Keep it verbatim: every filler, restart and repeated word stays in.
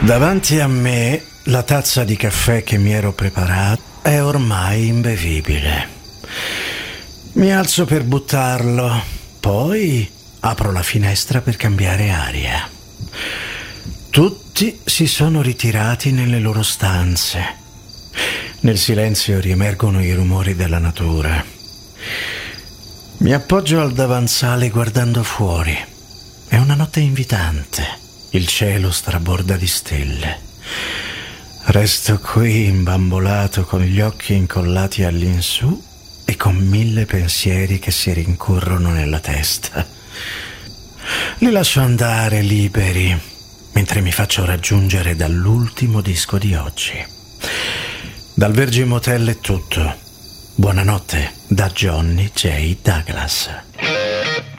Davanti a me la tazza di caffè che mi ero preparato è ormai imbevibile. Mi alzo per buttarlo, poi apro la finestra per cambiare aria. Tutti si sono ritirati nelle loro stanze. Nel silenzio riemergono i rumori della natura. Mi appoggio al davanzale guardando fuori. È una notte invitante. Il cielo straborda di stelle. Resto qui imbambolato con gli occhi incollati all'insù e con mille pensieri che si rincorrono nella testa. Li lascio andare liberi mentre mi faccio raggiungere dall'ultimo disco di oggi. Dal Virgin Motel è tutto. Buonanotte da Johnny J. Douglas.